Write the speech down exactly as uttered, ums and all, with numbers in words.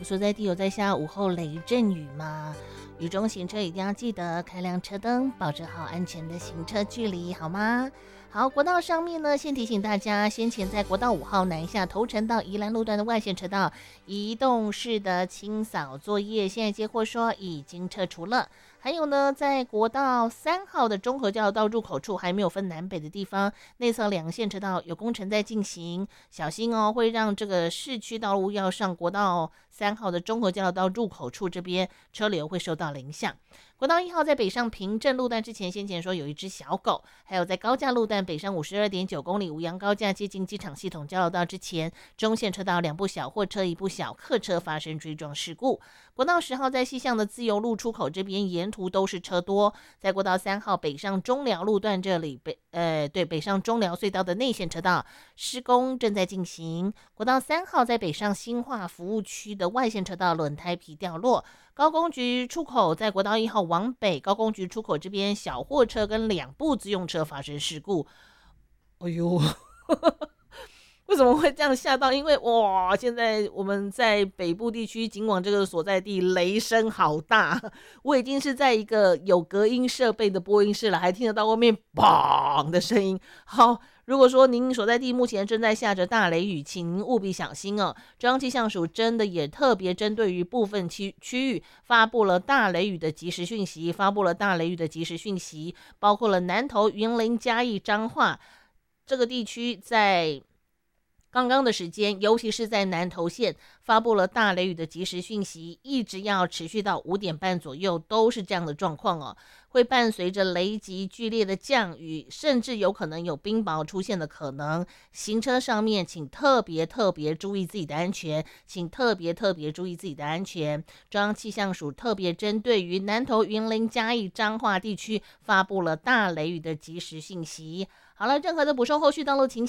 所在地有在下午后雷阵雨吗？雨中行车一定要记得开亮车灯，保持好安全的行车距离，好吗？好，国道上面呢，先提醒大家，先前在国道五号南下头城到宜兰路段的外线车道移动式的清扫作业，现在接获说已经撤除了。还有呢，在国道三号的中和交流道入口处还没有分南北的地方，内侧两线车道有工程在进行，小心哦，会让这个市区道路要上国道三号的中和交流道入口处这边车流会受到影响。国道一号在北上平镇路段之前，先前说有一只小狗，还有在高架路段北上五十二点九公里五羊高架接近机场系统交流道之前，中线车道两部小货车一部小客车发生追撞事故。国道十号在西向的自由路出口这边沿途都是车多，在国道三号北上中寮路段这里北呃对北上中寮隧道的内线车道施工正在进行。国道三号在北上新化服务区的外线车道轮胎皮掉落。高工局出口在国道一号往北，高工局出口这边小货车跟两部自用车发生事故。哎呦，为什么会这样吓到？因为哇，现在我们在北部地区，尽管这个所在地雷声好大，我已经是在一个有隔音设备的播音室了，还听得到外面砰的声音。好。如果说您所在地目前正在下着大雷雨，请您务必小心哦。中央气象署真的也特别针对于部分区区域发布了大雷雨的即时讯息，发布了大雷雨的即时讯息，包括了南投、云林、嘉义、彰化这个地区在刚刚的时间，尤其是在南投县发布了大雷雨的即时讯息，一直要持续到五点半左右，都是这样的状况哦。会伴随着雷击剧烈的降雨，甚至有可能有冰雹出现的可能。行车上面请特别特别注意自己的安全，请特别特别注意自己的安全。中央气象署特别针对于南投、云林、嘉义、彰化地区发布了大雷雨的即时信息。好了，任何的补充后续道路情